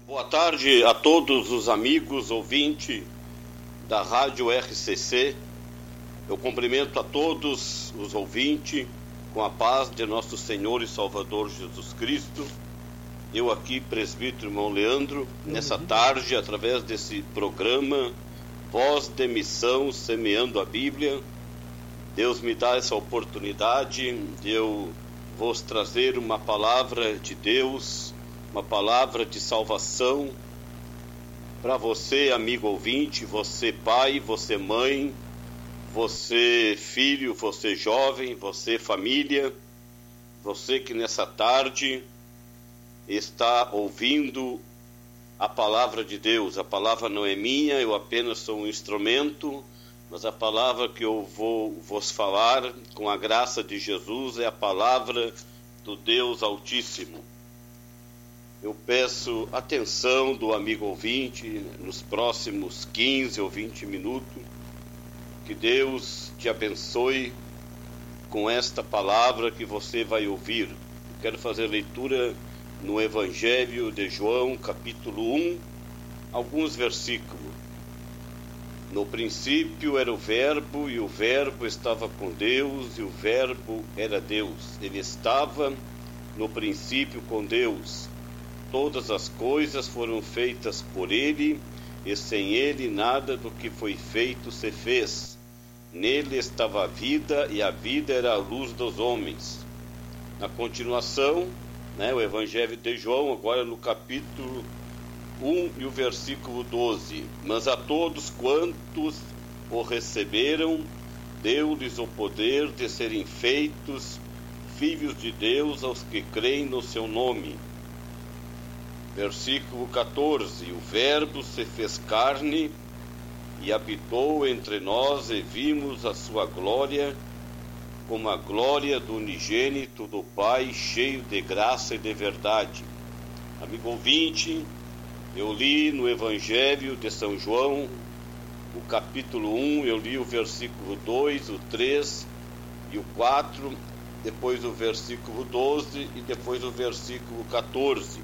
Boa tarde a todos os amigos ouvintes da Rádio RCC. Eu cumprimento a todos os ouvintes com a paz de nosso Senhor e Salvador Jesus Cristo. Eu aqui, presbítero irmão Leandro, nessa tarde, através desse programa Voz de Missão, Semeando a Bíblia, Deus me dá essa oportunidade de eu vos trazer uma palavra de Deus, uma palavra de salvação para você, amigo ouvinte, você pai, você mãe, você filho, você jovem, você família, você que nessa tarde está ouvindo a palavra de Deus. A palavra não é minha, eu apenas sou um instrumento, mas a palavra que eu vou vos falar, com a graça de Jesus, é a palavra do Deus Altíssimo. Eu peço atenção do amigo ouvinte nos próximos 15 ou 20 minutos. Que Deus te abençoe com esta palavra que você vai ouvir. Eu quero fazer leitura no Evangelho de João, capítulo 1, alguns versículos. No princípio era o Verbo, e o Verbo estava com Deus, e o Verbo era Deus. Ele estava no princípio com Deus. Todas as coisas foram feitas por ele, e sem ele nada do que foi feito se fez. Nele estava a vida, e a vida era a luz dos homens. Na continuação, o Evangelho de João, agora no capítulo 1 e o versículo 12. Mas a todos quantos o receberam, deu-lhes o poder de serem feitos filhos de Deus aos que creem no seu nome. Versículo 14. O Verbo se fez carne e habitou entre nós, e vimos a sua glória, como a glória do unigênito do Pai, cheio de graça e de verdade. Amigo ouvinte, eu li no Evangelho de São João, o capítulo 1, eu li o versículo 2, o 3 e o 4, depois o versículo 12 e depois o versículo 14.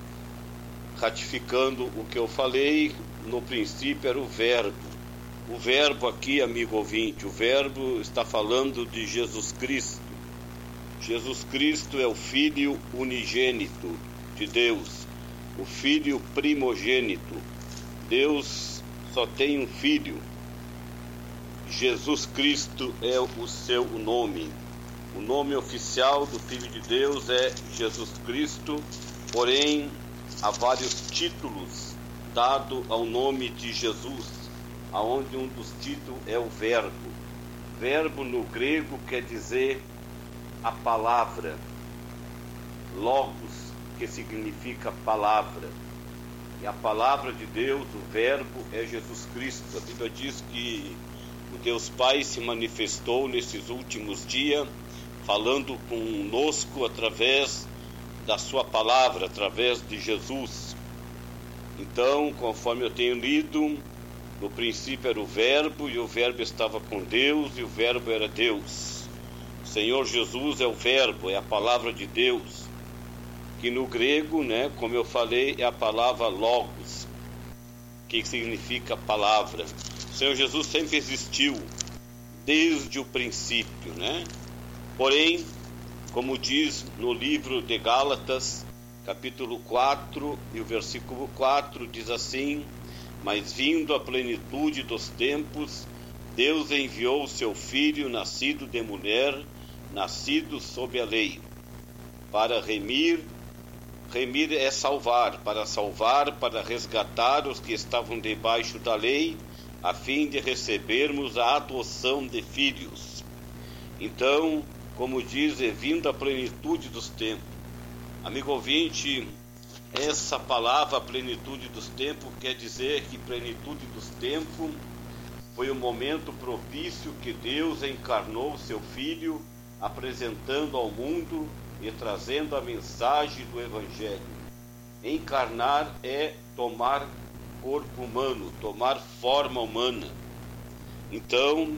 Ratificando o que eu falei, no princípio era o Verbo. O Verbo aqui, amigo ouvinte, o Verbo está falando de Jesus Cristo. Jesus Cristo é o Filho unigênito de Deus, o Filho primogênito. Deus só tem um Filho. Jesus Cristo é o seu nome. O nome oficial do Filho de Deus é Jesus Cristo, porém há vários títulos dados ao nome de Jesus, aonde um dos títulos é o Verbo. Verbo no grego quer dizer a palavra, logos, que significa palavra. E a palavra de Deus, o Verbo, é Jesus Cristo. A Bíblia diz que o Deus Pai se manifestou nesses últimos dias, falando conosco através da sua palavra, através de Jesus. Então, conforme eu tenho lido, no princípio era o Verbo, e o Verbo estava com Deus, e o Verbo era Deus. O Senhor Jesus é o Verbo, é a palavra de Deus, que no grego, como eu falei, é a palavra logos, que significa palavra. O Senhor Jesus sempre existiu, desde o princípio, Porém, como diz no livro de Gálatas, capítulo 4 e o versículo 4, diz assim: mas vindo a plenitude dos tempos, Deus enviou o seu Filho, nascido de mulher, nascido sob a lei, para remir é salvar, para resgatar os que estavam debaixo da lei, a fim de recebermos a adoção de filhos. Então, como diz, é vindo a plenitude dos tempos. Amigo ouvinte, essa palavra, plenitude dos tempos, quer dizer que plenitude dos tempos foi o momento propício que Deus encarnou seu Filho, apresentando ao mundo e trazendo a mensagem do Evangelho. Encarnar é tomar corpo humano, tomar forma humana. Então,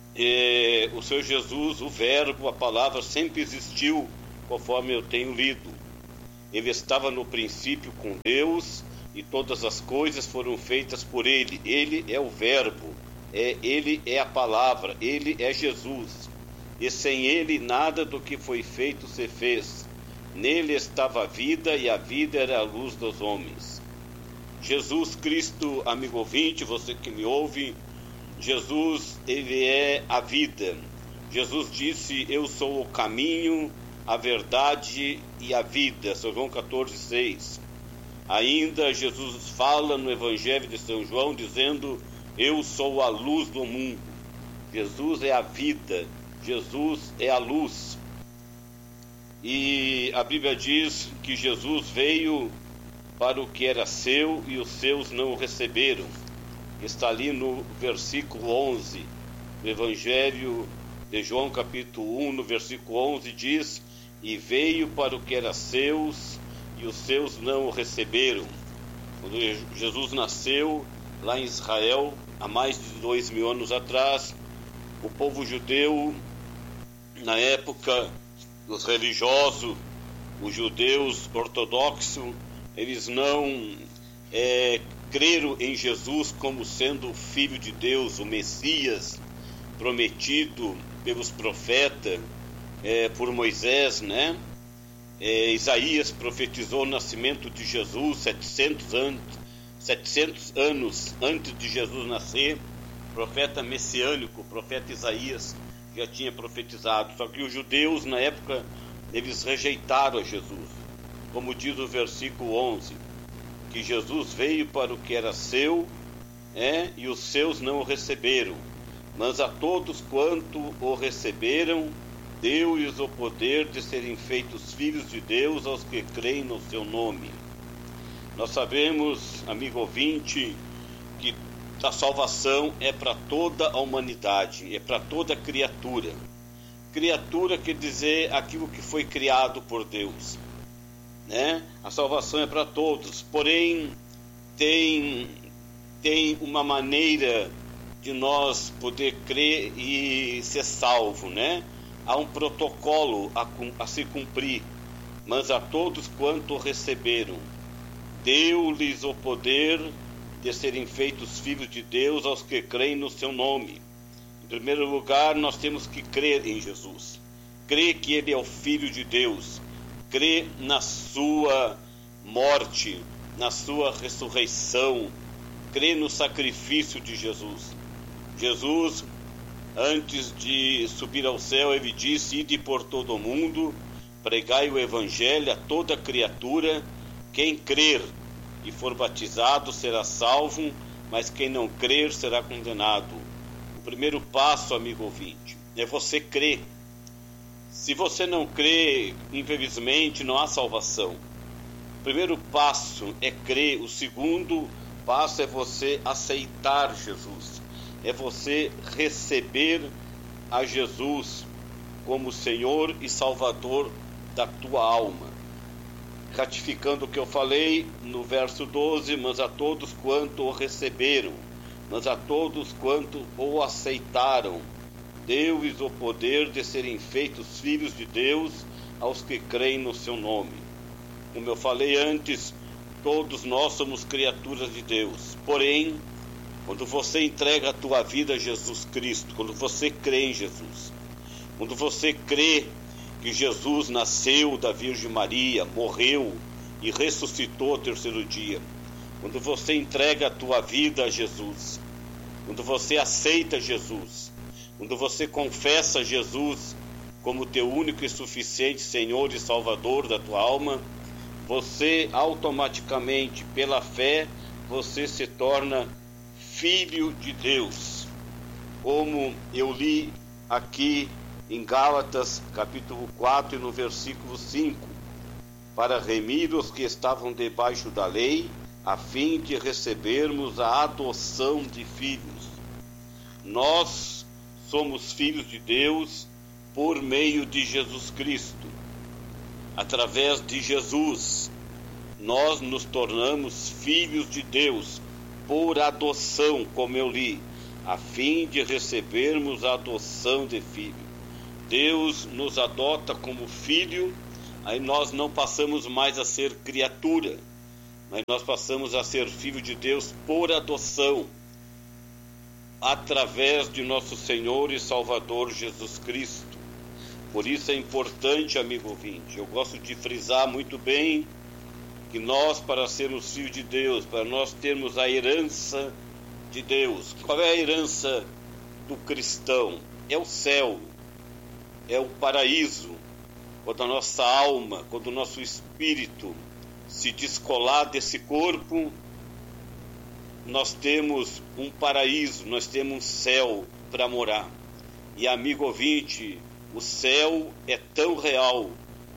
o Senhor Jesus, o Verbo, a palavra sempre existiu, conforme eu tenho lido. Ele estava no princípio com Deus, e todas as coisas foram feitas por ele. Ele é o Verbo, ele é a palavra, ele é Jesus. E sem ele nada do que foi feito se fez. Nele estava a vida, e a vida era a luz dos homens. Jesus Cristo, amigo ouvinte, você que me ouve, Jesus, ele é a vida. Jesus disse: eu sou o caminho, a verdade e a vida. São João 14,6. Ainda Jesus fala no Evangelho de São João, dizendo: eu sou a luz do mundo. Jesus é a vida, Jesus é a luz. E a Bíblia diz que Jesus veio para o que era seu e os seus não o receberam. Está ali no versículo 11 do Evangelho de João, capítulo 1, no versículo 11, diz: e veio para o que era seus e os seus não o receberam. Quando Jesus nasceu lá em Israel, há mais de 2000 anos atrás, o povo judeu, na época dos religiosos, os judeus ortodoxos, eles não creram em Jesus como sendo o Filho de Deus, o Messias prometido pelos profetas, por Moisés, né? Isaías profetizou o nascimento de Jesus 700 anos antes de Jesus nascer. Profeta messiânico, o profeta Isaías já tinha profetizado. Só que os judeus, na época, eles rejeitaram a Jesus. Como diz o versículo 11, que Jesus veio para o que era seu, e os seus não o receberam. Mas a todos quanto o receberam, deu-lhes o poder de serem feitos filhos de Deus aos que creem no seu nome. Nós sabemos, amigo ouvinte, que a salvação é para toda a humanidade, é para toda criatura. Criatura quer dizer aquilo que foi criado por Deus, né? A salvação é para todos, porém tem uma maneira de nós poder crer e ser salvo, né? Há um protocolo a se cumprir, mas a todos quanto receberam, deu-lhes o poder de serem feitos filhos de Deus aos que creem no seu nome. Em primeiro lugar, nós temos que crer em Jesus, crer que ele é o Filho de Deus, crer na sua morte, na sua ressurreição, crer no sacrifício de Jesus. Jesus, antes de subir ao céu, ele disse: ide por todo o mundo, pregai o evangelho a toda criatura. Quem crer e for batizado será salvo, mas quem não crer será condenado. O primeiro passo, amigo ouvinte, é você crer. Se você não crê, infelizmente não há salvação. O primeiro passo é crer. O segundo passo é você aceitar Jesus, é você receber a Jesus como Senhor e Salvador da tua alma. Ratificando o que eu falei no verso 12, mas a todos quanto o receberam, mas a todos quanto o aceitaram, deu-lhes o poder de serem feitos filhos de Deus aos que creem no seu nome. Como eu falei antes, todos nós somos criaturas de Deus. Porém, quando você entrega a tua vida a Jesus Cristo, quando você crê em Jesus, quando você crê que Jesus nasceu da Virgem Maria, morreu e ressuscitou ao terceiro dia, quando você entrega a tua vida a Jesus, quando você aceita Jesus, quando você confessa Jesus como teu único e suficiente Senhor e Salvador da tua alma, você automaticamente, pela fé, você se torna filho de Deus. Como eu li aqui em Gálatas, capítulo 4, e no versículo 5, para remir os que estavam debaixo da lei, a fim de recebermos a adoção de filhos. Nós somos filhos de Deus por meio de Jesus Cristo. Através de Jesus, nós nos tornamos filhos de Deus por adoção, como eu li, a fim de recebermos a adoção de filho. Deus nos adota como filho, aí nós não passamos mais a ser criatura, mas nós passamos a ser filho de Deus por adoção, através de nosso Senhor e Salvador Jesus Cristo. Por isso é importante, amigo ouvinte, eu gosto de frisar muito bem que nós, para sermos filhos de Deus, para nós termos a herança de Deus. Qual é a herança do cristão? É o céu, é o paraíso. Quando a nossa alma, quando o nosso espírito se descolar desse corpo, nós temos um paraíso, nós temos um céu para morar. E, amigo ouvinte, o céu é tão real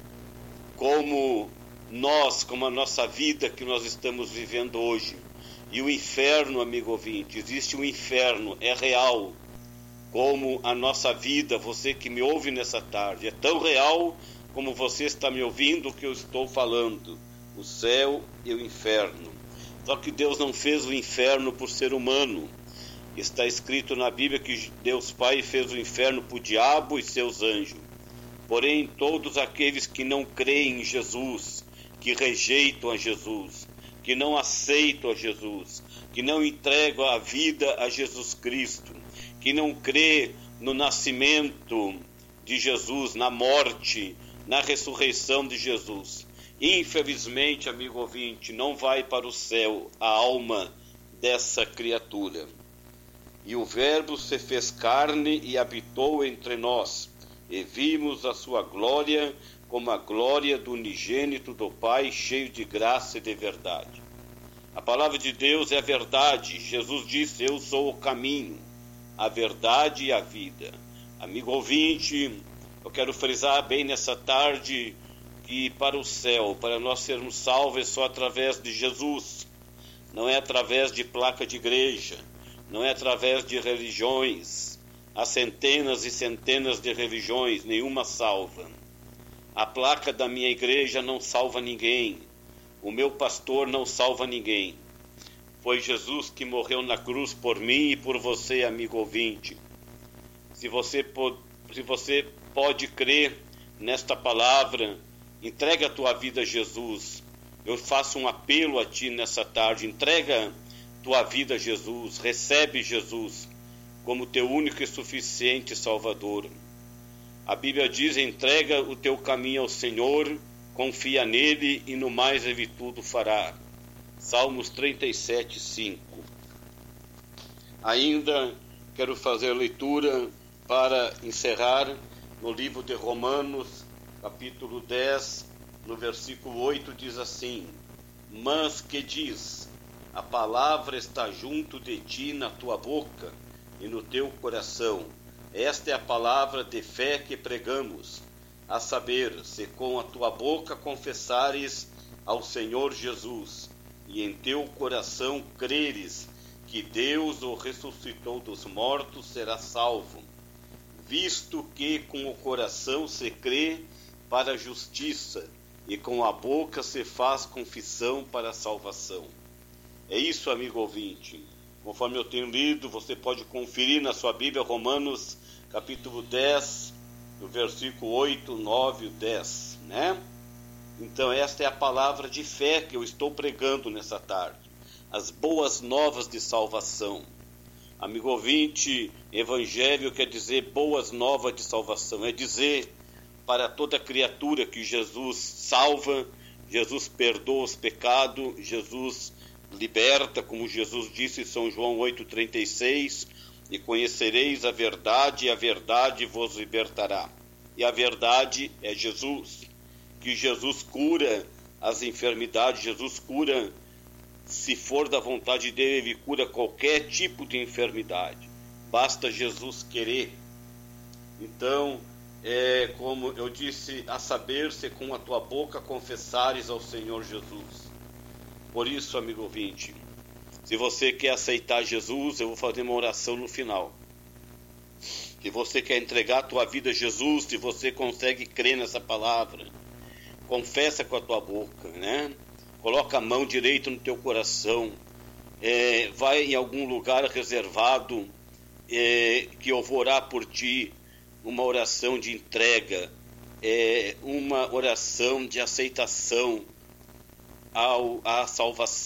como como a nossa vida que nós estamos vivendo hoje. E o inferno, amigo ouvinte, existe um inferno, é real, como a nossa vida, você que me ouve nessa tarde, é tão real como você está me ouvindo o que eu estou falando, o céu e o inferno. Só que Deus não fez o inferno por ser humano. Está escrito na Bíblia que Deus Pai fez o inferno para o diabo e seus anjos. Porém, todos aqueles que não creem em Jesus, que rejeitam a Jesus, que não aceitam a Jesus, que não entregam a vida a Jesus Cristo, que não crê no nascimento de Jesus, na morte, na ressurreição de Jesus, infelizmente, amigo ouvinte, não vai para o céu a alma dessa criatura. E o Verbo se fez carne e habitou entre nós, e vimos a sua glória como a glória do unigênito do Pai, cheio de graça e de verdade. A palavra de Deus é a verdade. Jesus disse: eu sou o caminho, a verdade e a vida. Amigo ouvinte, eu quero frisar bem nessa tarde que para o céu, para nós sermos salvos, é só através de Jesus. Não é através de placa de igreja, não é através de religiões. Há centenas e centenas de religiões, nenhuma salva. A placa da minha igreja não salva ninguém. O meu pastor não salva ninguém. Foi Jesus que morreu na cruz por mim e por você, amigo ouvinte. Se você pode crer nesta palavra, entrega a tua vida a Jesus. Eu faço um apelo a ti nessa tarde. Entrega tua vida a Jesus. Recebe Jesus como teu único e suficiente Salvador. A Bíblia diz: entrega o teu caminho ao Senhor, confia nele e no mais ele tudo fará. Salmos 37, 5. Ainda quero fazer leitura para encerrar no livro de Romanos, capítulo 10, no versículo 8, diz assim: mas que diz, a palavra está junto de ti, na tua boca e no teu coração. Esta é a palavra de fé que pregamos, a saber, se com a tua boca confessares ao Senhor Jesus, e em teu coração creres que Deus o ressuscitou dos mortos, serás salvo. Visto que com o coração se crê para a justiça, e com a boca se faz confissão para a salvação. É isso, amigo ouvinte. Conforme eu tenho lido, você pode conferir na sua Bíblia, Romanos, capítulo 10, no versículo 8, 9 e 10, né? Então, esta é a palavra de fé que eu estou pregando nessa tarde. As boas novas de salvação. Amigo ouvinte, evangelho quer dizer boas novas de salvação. É dizer para toda criatura que Jesus salva, Jesus perdoa os pecados, Jesus liberta, como Jesus disse em São João 8,36, e conhecereis a verdade vos libertará. E a verdade é Jesus, que Jesus cura as enfermidades, Jesus cura, se for da vontade dele, ele cura qualquer tipo de enfermidade. Basta Jesus querer. Então, como eu disse, a saber, se com a tua boca confessares ao Senhor Jesus. Por isso, amigo ouvinte, se você quer aceitar Jesus, eu vou fazer uma oração no final. Se você quer entregar a tua vida a Jesus, se você consegue crer nessa palavra, confessa com a tua boca, né? Coloca a mão direita no teu coração, vai em algum lugar reservado, que eu vou orar por ti, uma oração de entrega, uma oração de aceitação à salvação.